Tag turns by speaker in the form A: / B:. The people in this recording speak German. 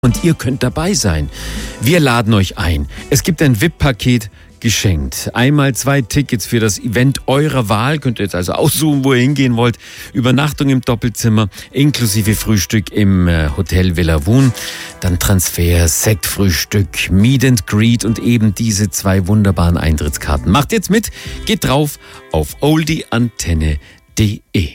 A: Und ihr könnt dabei sein. Wir laden euch ein. Es gibt ein VIP-Paket geschenkt. Einmal 2 Tickets für das Event eurer Wahl. Könnt ihr jetzt also aussuchen, wo ihr hingehen wollt. Übernachtung im Doppelzimmer, inklusive Frühstück im Hotel Villa Woon. Dann Transfer, Sektfrühstück, Meet and Greet und eben diese 2 wunderbaren Eintrittskarten. Macht jetzt mit, geht drauf auf oldieantenne.de.